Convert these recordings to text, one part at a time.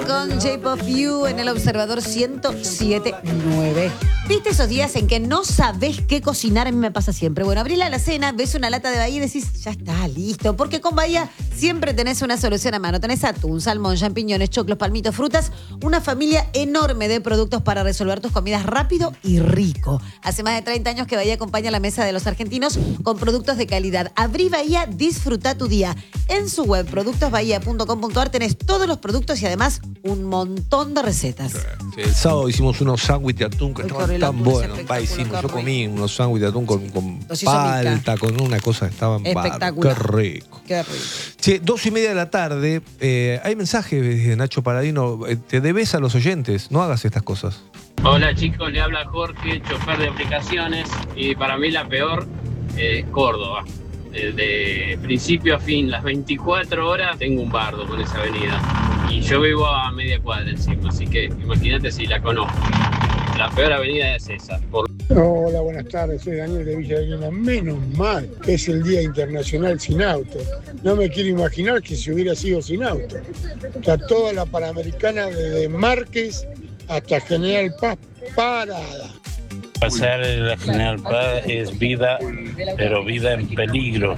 con Shape of You en el Observador 107.9. ¿Viste esos días en que no sabés qué cocinar? A mí me pasa siempre. Bueno, abrís la alacena, ves una lata de Bahía y decís, ya está, listo. Porque con Bahía siempre tenés una solución a mano. Tenés atún, salmón, champiñones, choclos, palmitos, frutas. Una familia enorme de productos para resolver tus comidas rápido y rico. Hace más de 30 años que Bahía acompaña la mesa de los argentinos con productos de calidad. Abrí Bahía, disfruta tu día. En su web, productosbahía.com.ar, tenés todos los productos y además un montón de recetas. Sí, el sábado hicimos unos sándwiches de atún que estaban tan buenos. Yo comí unos sándwiches de atún con palta, con una cosa que estaban espectacular. Qué rico. Qué rico. Sí, 2:30 de la tarde. Hay mensajes de Nacho Paladino. Te debes a los oyentes. No hagas estas cosas. Hola chicos, le habla Jorge, chofer de aplicaciones. Y para mí la peor es Córdoba. De principio a fin, las 24 horas, tengo un bardo con esa avenida. Y yo vivo a media cuadra encima, así que imagínate si la conozco. La peor avenida es esa. Hola, buenas tardes, soy Daniel de Villa Aguila. Menos mal que es el Día Internacional Sin Auto. No me quiero imaginar que si hubiera sido sin auto. Está toda la Panamericana desde Márquez hasta General Paz parada. Pasar en la General Paz es vida, pero vida en peligro.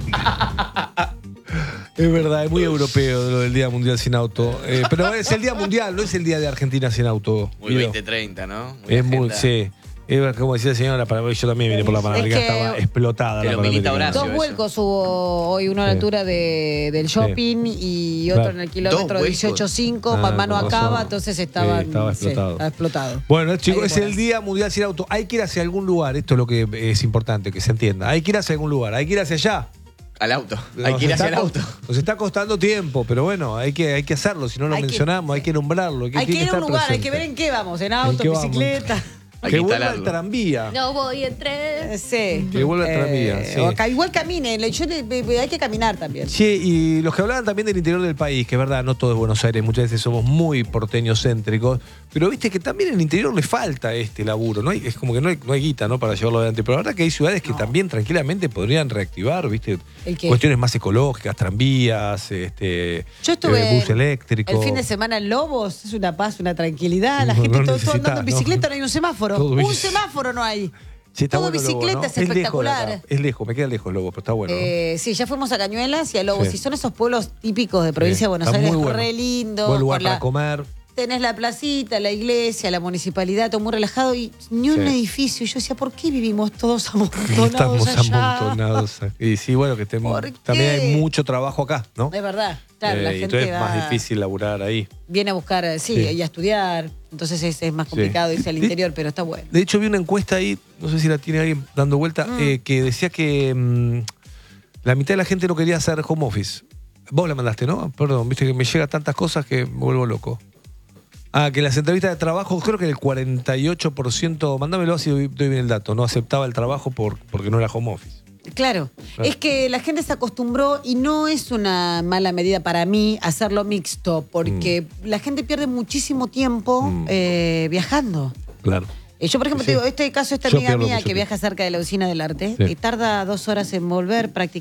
Es verdad, es muy europeo lo del Día Mundial Sin Auto. Pero es el Día Mundial, no es el Día de Argentina Sin Auto. Muy 2030, ¿no? Muy es muy, sí. Es como decía la señora, yo también vine por la Panamericana, estaba explotada la Panamericana. Dos vuelcos hubo hoy, uno a la altura del shopping y otro en el kilómetro 18.5, mano acaba, entonces estaba explotado. Estaba explotado. Bueno, chicos, es el Día Mundial Sin Auto. Hay que ir hacia algún lugar, esto es lo que es importante, que se entienda. Hay que ir hacia algún lugar, hay que ir hacia allá. Al auto, hay que ir hacia el auto. Nos está costando tiempo, pero bueno, hay que hacerlo, si no lo mencionamos, hay que nombrarlo. Hay que ir a un lugar, hay que ver en qué vamos, en auto, en bicicleta. Que vuelva el tranvía. No voy en tren. Sí. Que vuelva el tranvía. Sí. Igual caminen. Hay que caminar también. Sí, y los que hablaban también del interior del país, que es verdad, no todo es Buenos Aires, muchas veces somos muy porteños céntricos, pero viste que también en el interior le falta este laburo, ¿no? Es como que no hay guita, ¿no? Para llevarlo adelante. Pero la verdad que hay ciudades que también tranquilamente podrían reactivar, ¿viste? Cuestiones más ecológicas, tranvías, Yo estuve bus eléctrico. El fin de semana en Lobos, es una paz, una tranquilidad. La gente todo andando en bicicleta, no hay un semáforo. Un semáforo no hay. Sí, está todo bueno bicicleta, Lobo, ¿no? es espectacular. Es lejos, me queda lejos Lobo, pero está bueno, ¿no? Sí, ya fuimos a Cañuelas y a Lobos. Y son esos pueblos típicos de provincia de Buenos Aires, bueno. re lindo. Buen lugar para comer. Tenés la placita, la iglesia, la municipalidad, todo muy relajado y ni un edificio. Y yo decía, ¿por qué vivimos todos amontonados allá? Amontonados. Y sí, bueno, que también hay mucho trabajo acá, ¿no? Es verdad, claro, la gente entonces es más difícil laburar ahí. Viene a buscar, y a estudiar. Entonces es más complicado irse al interior, pero está bueno. De hecho, vi una encuesta ahí, no sé si la tiene alguien dando vuelta, que decía que la mitad de la gente no quería hacer home office. Vos la mandaste, ¿no? Perdón, viste que me llega tantas cosas que me vuelvo loco. Que en las entrevistas de trabajo, creo que el 48%, mándamelo así doy bien el dato, no aceptaba el trabajo porque no era home office. Claro, es que la gente se acostumbró y no es una mala medida para mí hacerlo mixto, porque la gente pierde muchísimo tiempo viajando. Claro. Yo, por ejemplo, te digo, esta amiga mía que viaja cerca de la Usina del Arte, tarda 2 horas en volver prácticamente.